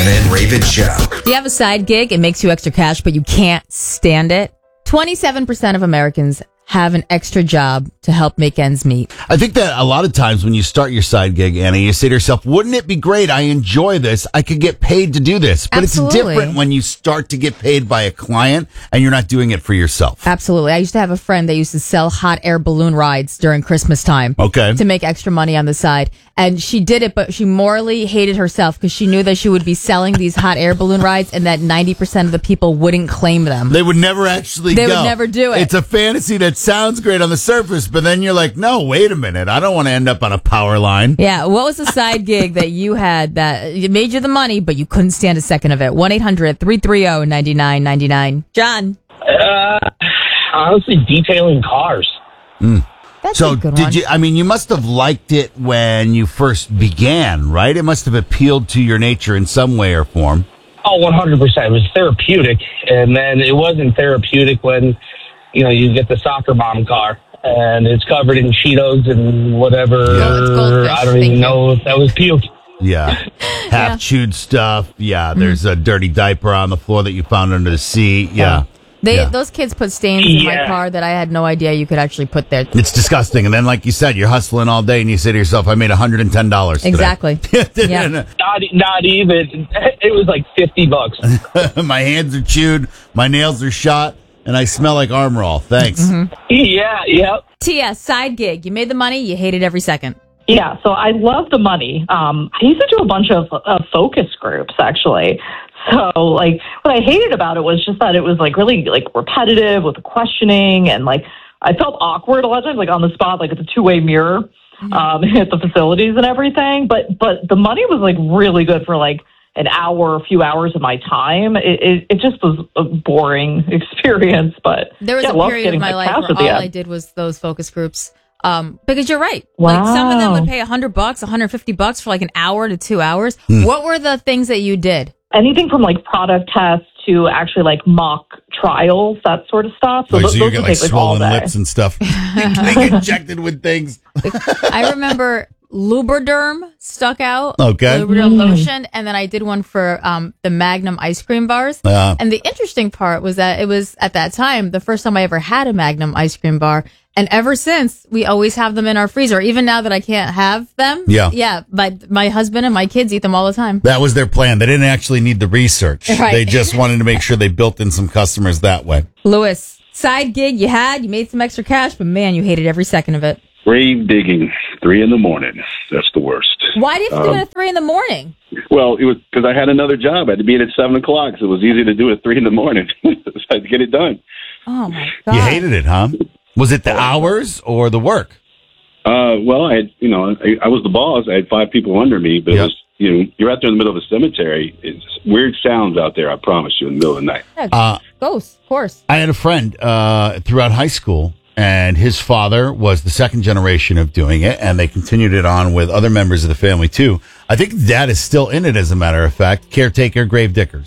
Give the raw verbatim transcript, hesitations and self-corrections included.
Jana and Raven Show. Do you have a side gig? It makes you extra cash, but you can't stand it. twenty-seven percent of Americans have an extra job to help make ends meet. I think that a lot of times when you start your side gig, Anna, you say to yourself, wouldn't it be great? I enjoy this. I could get paid to do this. But Absolutely. It's different when you start to get paid by a client and you're not doing it for yourself. Absolutely. I used to have a friend that used to sell hot air balloon rides during Christmas time. Okay. To make extra money on the side. And she did it, but she morally hated herself because she knew that she would be selling these hot air balloon rides and that ninety percent of the people wouldn't claim them. They would never actually They go. would never do it. It's a fantasy that sounds great on the surface, but then you're like, no, wait a minute. I don't want to end up on a power line. Yeah. What was the side gig that you had that it made you the money, but you couldn't stand a second of it? one eight hundred three three zero nine nine nine nine. John. Uh, honestly, detailing cars. Mm. That's so a good did one. you, I mean, you must have liked it when you first began, right? It must have appealed to your nature in some way or form. Oh, one hundred percent. It was therapeutic. And then it wasn't therapeutic when, you know, you get the soccer mom car and it's covered in Cheetos and whatever. No, it's goldfish. I don't Thank even you. know if that was puke. Yeah. Half chewed stuff. Yeah. There's a dirty diaper on the floor that you found under the seat. Yeah. They Yeah. Those kids put stains in my Yeah. car that I had no idea you could actually put there. It's disgusting. And then, like you said, you're hustling all day and you say to yourself, I made one hundred ten dollars today. Exactly. Yeah. Not, not even. It was like fifty bucks. My hands are chewed, my nails are shot, and I smell like Armor All. Thanks. Yeah, yep. Tia, side gig. You made the money. You hate it every second. Yeah, so I love the money. Um, I used to do a bunch of uh, focus groups, actually. So, like, what I hated about it was just that it was, like, really, like, repetitive with the questioning, and, like, I felt awkward a lot of times, like, on the spot, like, it's a two-way mirror um, at the facilities and everything. But, but the money was, like, really good for, like, an hour, a few hours of my time. It, it, it just was a boring experience, but There was yeah, a I loved period of getting my life cash where at the all end. I did was those focus groups. Um, because you're right. Like some of them Wow. would pay a hundred bucks, a hundred fifty bucks for like an hour to two hours. Hmm. What were the things that you did? Anything from like product tests to actually like mock trials, that sort of stuff. Oh, those, so you those get would like take, like, all swollen day. lips and stuff. They get injected with things. I remember Lubriderm stuck out. Okay. Lubriderm lotion. And then I did one for um, the Magnum ice cream bars. Uh, And the interesting part was that it was at that time the first time I ever had a Magnum ice cream bar. And ever since, we always have them in our freezer. Even now that I can't have them. Yeah. Yeah. My, my husband and my kids eat them all the time. that was their plan. They didn't actually need the research. Right. They just wanted to make sure they built in some customers that way. Lewis, side gig you had, you made some extra cash, but man, you hated every second of it. Grave digging, three in the morning. That's the worst. Why do you have to do Um, it at three in the morning? Well, it was because I had another job. I had to be in at seven o'clock, so it was easy to do it at three in the morning. So I had to get it done. Oh my God. You hated it, huh? Was it the hours or the work? Uh, well, I had, you know, I, I was the boss. I had five people under me, but Yep. it was, you know, you're out there in the middle of a cemetery. It's weird sounds out there, I promise you, in the middle of the night. Yeah, Uh, ghosts, of course. I had a friend uh, throughout high school, and his father was the second generation of doing it, and they continued it on with other members of the family, too. I think dad is still in it, as a matter of fact. Caretaker, grave diggers.